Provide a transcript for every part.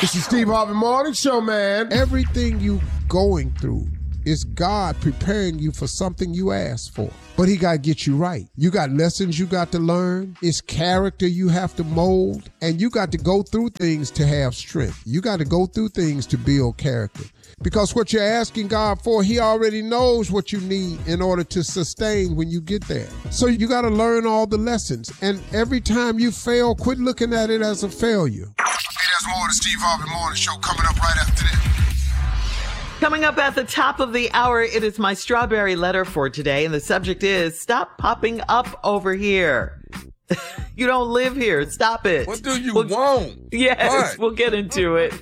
This is Steve Harvey Morning Show, man. Everything you going through is God preparing you for something you asked for. But he got to get you right. You got lessons you got to learn. It's character you have to mold. And you got to go through things to have strength. You got to go through things to build character. Because what you're asking God for, he already knows what you need in order to sustain when you get there. So you got to learn all the lessons. And every time you fail, quit looking at it as a failure. Hey, there's more of the Steve Harvey Morning Show coming up right after this. Coming up at the top of the hour, it is my strawberry letter for today. And the subject is, stop popping up over here. You don't live here. Stop it. What do you want? Yes, we'll get into it.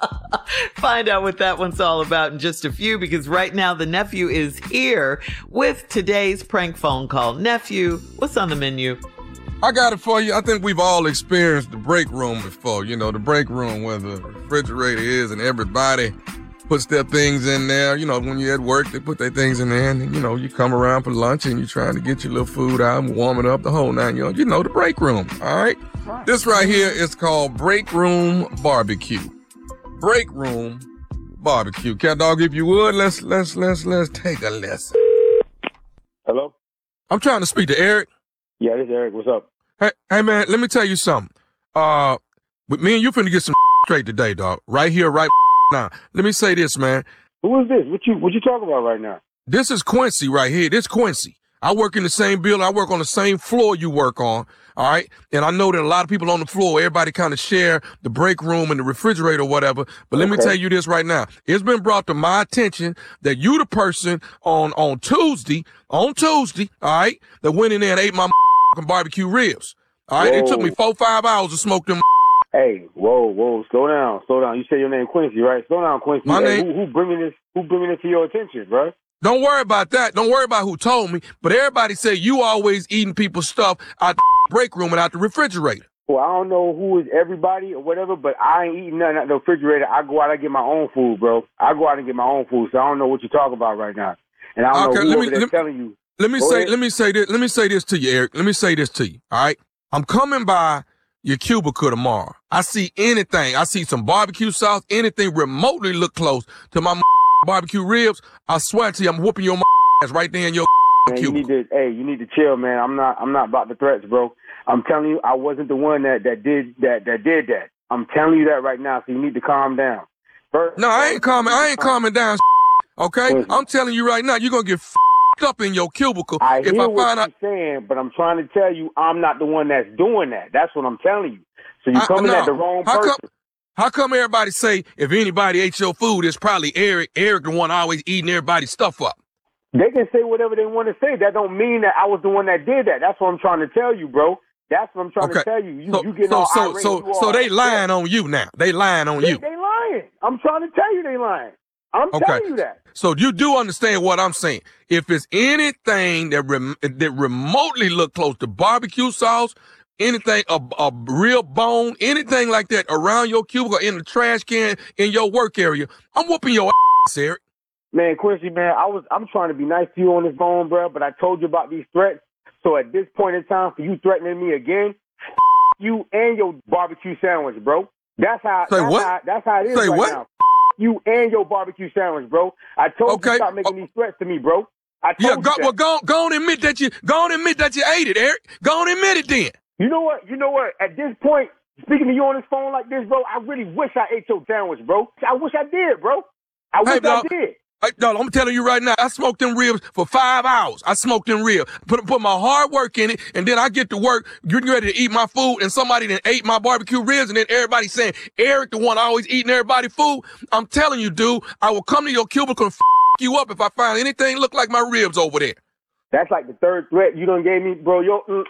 Find out what that one's all about in just a few, because right now the nephew is here with today's prank phone call. Nephew, what's on the menu? I got it for you. I think we've all experienced the break room before. You know, the break room where the refrigerator is and everybody puts their things in there. You know, when you're at work, they put their things in there, and, you know, you come around for lunch and you're trying to get your little food out and warm it up, the whole nine. You know, the break room, all right? This right here is called break room barbecue. Break room barbecue. Cat dog, if you would, let's take a lesson. Hello? I'm trying to speak to Eric. Yeah, this is Eric. What's up? Hey man, let me tell you something. With me and you finna get some straight today, dog. Right here, right now. Let me say this, man. Who is this? What you talking about right now? This is Quincy right here. This Quincy. I work in the same building. I work on the same floor you work on. All right. And I know that a lot of people on the floor, everybody kind of share the break room and the refrigerator or whatever. But let me tell you this right now. It's been brought to my attention that you the person on Tuesday, all right, that went in there and ate my barbecue ribs. All right. Whoa. It took me 4-5 hours to smoke them. Hey, whoa, slow down. You say your name Quincy, right? Slow down, Quincy. My name. Who bringing this to your attention, bro? Don't worry about that. Don't worry about who told me. But everybody say you always eating people's stuff out the break room and out the refrigerator. Well, I don't know who is everybody or whatever, but I ain't eating nothing out the refrigerator. I go out and get my own food, bro. I go out and get my own food, so I don't know what you're talking about right now. And I don't know who over there telling you. Let me say this to you, Eric. Let me say this to you. All right. I'm coming by your cubicle tomorrow. I see anything. I see some barbecue sauce, anything remotely look close to my barbecue ribs. I swear to you, I'm whooping your ass right there in your cubicle. You need to chill, man. I'm not about the threats, bro. I'm telling you, I wasn't the one that did that. I'm telling you that right now, so you need to calm down. I ain't calming down, okay? Listen. I'm telling you right now, you're going to get up in your cubicle. I hear what you're saying, but I'm trying to tell you I'm not the one that's doing that. That's what I'm telling you. So you're coming at the wrong person. How come everybody say if anybody ate your food, it's probably Eric? Eric the one always eating everybody's stuff up. They can say whatever they want to say. That don't mean that I was the one that did that. That's what I'm trying to tell you, bro. That's what I'm trying to tell you. You get all irate. So they lying on you now. They lying on you. They lying. I'm trying to tell you they lying. I'm telling you that. So you do understand what I'm saying. If it's anything that remotely look close to barbecue sauce, anything, a real bone, anything like that around your cubicle, in the trash can, in your work area, I'm whooping your ass, Eric. Man, Quincy, man, I'm trying to be nice to you on this phone, bro, but I told you about these threats. So at this point in time, for you threatening me again, you and your barbecue sandwich, bro. That's how it is right now. You and your barbecue sandwich, bro. I told you stop making these threats to me, bro. I told you that. Well, go on admit that you ate it, Eric. Go on admit it then. You know what? At this point, speaking to you on this phone like this, bro, I really wish I ate your sandwich, bro. I wish I did, bro. I did. Hey, dog, I'm telling you right now, I smoked them ribs for 5 hours. I smoked them ribs, put my hard work in it, and then I get to work, getting ready to eat my food, and somebody then ate my barbecue ribs, and then everybody saying, Eric, the one always eating everybody's food. I'm telling you, dude, I will come to your cubicle and you up if I find anything look like my ribs over there. That's like the third threat you done gave me, bro.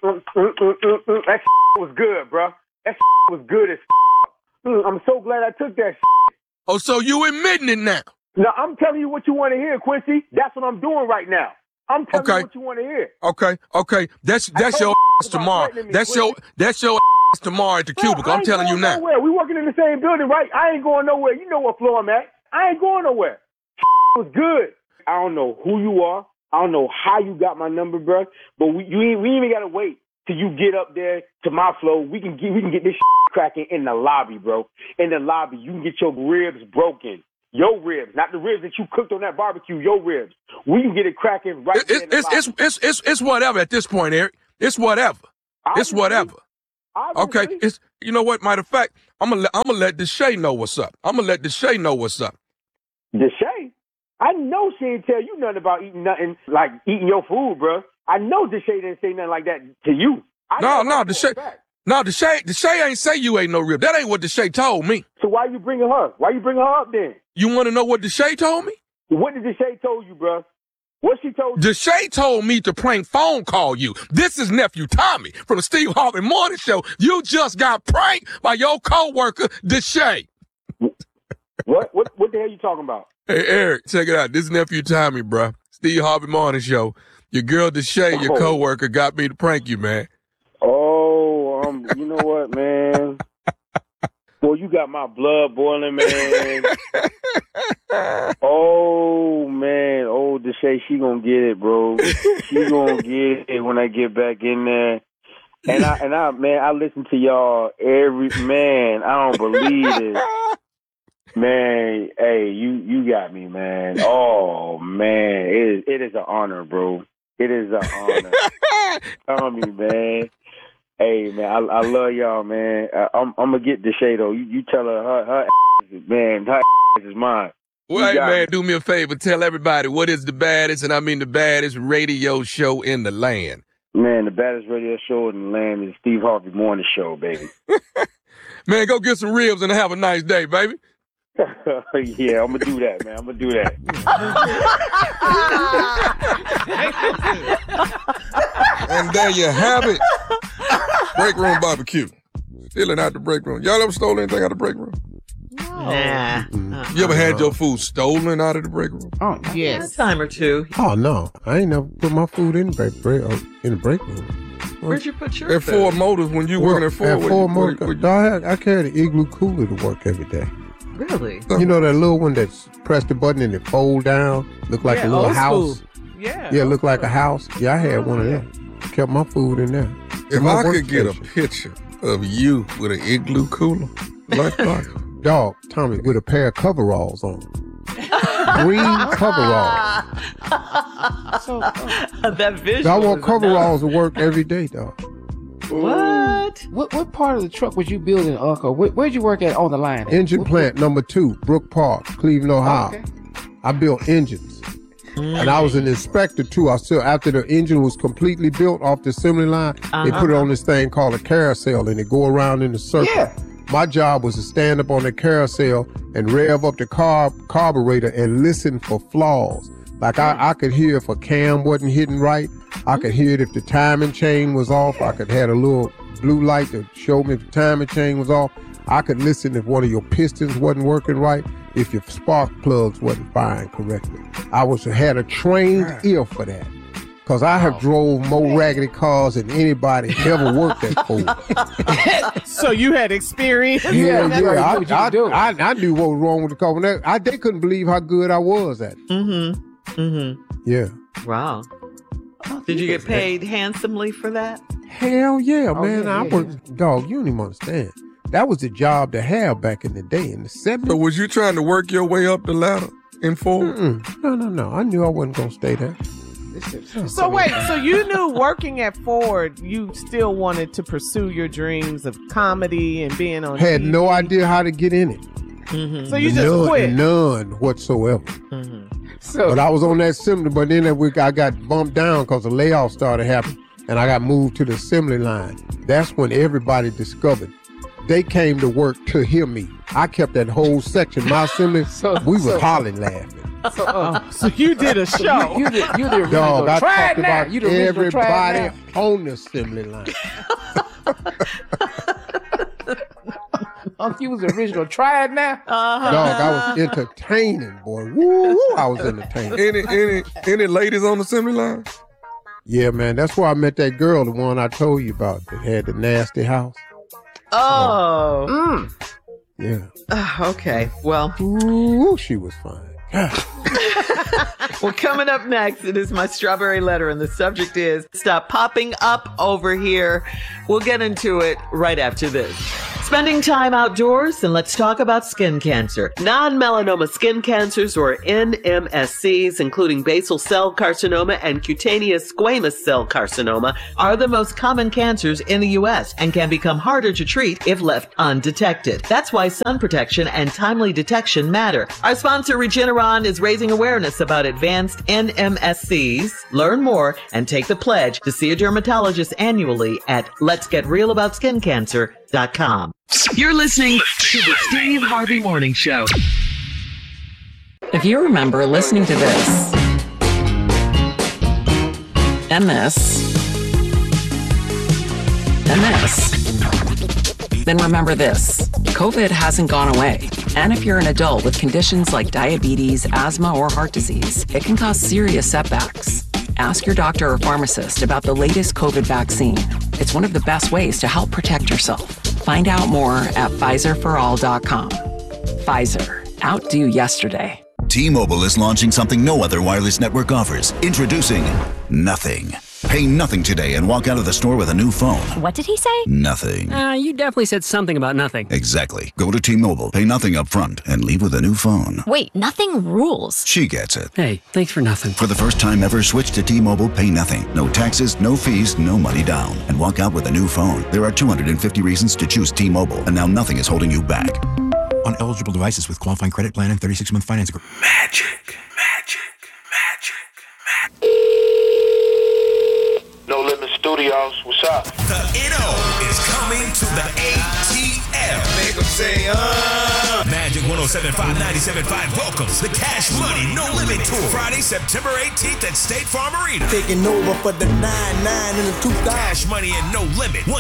That was good, bro. That was good as I'm so glad I took that. Oh, so you admitting it now? No, I'm telling you what you want to hear, Quincy. That's what I'm doing right now. I'm telling you what you want to hear. Okay. That's your ass tomorrow. That's your ass tomorrow at the cubicle. I'm telling you now. We working in the same building, right? I ain't going nowhere. You know what floor I'm at. I ain't going nowhere. Was good. I don't know who you are. I don't know how you got my number, bro. But we ain't even gotta wait till you get up there to my floor. We can get this cracking in the lobby, bro. In the lobby, you can get your ribs broken. Your ribs, not the ribs that you cooked on that barbecue. Your ribs. We can get it cracking right there in the lobby. It's whatever at this point, Eric. It's whatever. It's whatever. Obviously. Okay. It's, you know what? Matter of fact, I'm gonna let Deshae know what's up. Deshae? I know she didn't tell you nothing about eating nothing like eating your food, bro. I know Deshae didn't say nothing like that to you. No, Deshae ain't say you ain't no rib. That ain't what Deshae told me. So why you bringing her? Why you bringing her up then? You want to know what Deshae told me? What did Deshae told you, bro? What she told you? Deshae told me to prank phone call you. This is nephew Tommy from the Steve Harvey Morning Show. You just got pranked by your coworker Deshae. What the hell you talking about? Hey Eric, check it out. This is nephew Tommy, bro. Steve Harvey Morning Show. Your girl Deshae, your coworker, got me to prank you, man. Oh, you know what, man? Boy, you got my blood boiling, man. Oh, man. Oh, Deshae, she gonna get it, bro. She gonna get it when I get back in there. And I listen to y'all man, I don't believe it. Man, hey, you got me, man. Oh, man. It is an honor, bro. It is an honor. Tell me, man. Hey, man, I love y'all, man. I'm gonna get Deshae, though. You tell her man, her is mine. Well, hey, man, do me a favor. Tell everybody what is the baddest, and I mean the baddest radio show in the land. Man, the baddest radio show in the land is Steve Harvey Morning Show, baby. Man, go get some ribs and have a nice day, baby. Yeah, I'm gonna do that, man. I'm gonna do that. And there you have it. Break room barbecue. Stealing out the break room. Y'all ever stole anything out of the break room? Nah. You ever had your food stolen out of the break room? Oh, yes. A time or two. Oh, no. I ain't never put my food in the break room. Where'd you put your At food? Ford Motors when you working at Ford? At Ford Motors. I carry the Igloo cooler to work every day. Really? You know that little one that's press the button and it fold down? Look like a little house? Yeah. Yeah, look like a house. Yeah, I had one of them. Kept my food in there. If I could get a picture of you with an Igloo cooler, dog, Tommy, with a pair of coveralls on. Green coveralls. That visual. I want coveralls to work every day, dog. What part of the truck was you building, Uncle? Where'd you work at on the line? Engine plant number 2, Brook Park, Cleveland, Ohio. Okay. I built engines. And I was an inspector too. After the engine was completely built off the assembly line, they put it on this thing called a carousel and it go around in a circle. Yeah. My job was to stand up on the carousel and rev up the carburetor and listen for flaws. Like I could hear if a cam wasn't hitting right. I could hear it if the timing chain was off. I could have a little blue light that showed me if the timing chain was off. I could listen if one of your pistons wasn't working right, if your spark plugs wasn't firing correctly. I had a trained ear for that. Because I have drove more raggedy cars than anybody ever worked at Ford. So you had experience? Yeah. I knew what was wrong with the car. They couldn't believe how good I was at it. Mm-hmm. Mm-hmm. Yeah. Wow. Did you get paid handsomely for that? Hell yeah, man. I worked, dog, you don't even understand. That was the job to have back in the day, in the 70s. So was you trying to work your way up the ladder in Ford? No. I knew I wasn't going to stay there. So wait, so you knew working at Ford, you still wanted to pursue your dreams of comedy and being on Had TV. no idea how to get in it. Mm-hmm. So you just quit? None whatsoever. Mm-hmm. But I was on that assembly, but then that week I got bumped down because the layoff started happening and I got moved to the assembly line. That's when everybody discovered. They came to work to hear me. I kept that whole section. My assembly, we were hollering laughing. So you did a show. You did the original. Dog, I talked about you the original everybody on the assembly line. You was the original. Try it now. Dog, I was entertaining, boy. Woo, I was entertaining. Any ladies on the assembly line? Yeah, man. That's where I met that girl, the one I told you about that had the nasty house. Oh. Yeah. Okay. Well. Ooh, she was fine. Well, coming up next, it is my strawberry letter, and the subject is Stop Popping Up Over Here. We'll get into it right after this. Spending time outdoors, and let's talk about skin cancer. Non-melanoma skin cancers, or NMSCs, including basal cell carcinoma and cutaneous squamous cell carcinoma, are the most common cancers in the U.S. and can become harder to treat if left undetected. That's why sun protection and timely detection matter. Our sponsor, Regeneron, is raising awareness about advanced NMSCs. Learn more and take the pledge to see a dermatologist annually at letsgetrealaboutskincancer.com. You're listening to the Steve Harvey Morning Show. If you remember listening to this, and this, and this, then remember this. COVID hasn't gone away. And if you're an adult with conditions like diabetes, asthma, or heart disease, it can cause serious setbacks. Ask your doctor or pharmacist about the latest COVID vaccine. It's one of the best ways to help protect yourself. Find out more at PfizerForAll.com. Pfizer. Outdo yesterday. T-Mobile is launching something no other wireless network offers. Introducing Nothing. Pay nothing today and walk out of the store with a new phone. What did he say? Nothing. You definitely said something about nothing. Exactly. Go to T-Mobile, pay nothing up front, and leave with a new phone. Wait, nothing rules. She gets it. Hey, thanks for nothing. For the first time ever, switch to T-Mobile, pay nothing. No taxes, no fees, no money down. And walk out with a new phone. There are 250 reasons to choose T-Mobile, and now nothing is holding you back. On eligible devices with qualifying credit plan and 36-month financing. Magic. No Limit Studios, what's up? The NO is coming to the ATL. Make them say, Magic 107.5, 97.5 welcomes the Cash Money No Limit Tour. Friday, September 18th at State Farm Arena. Taking over for the 9-9 in the 2000. Cash Money and No Limit.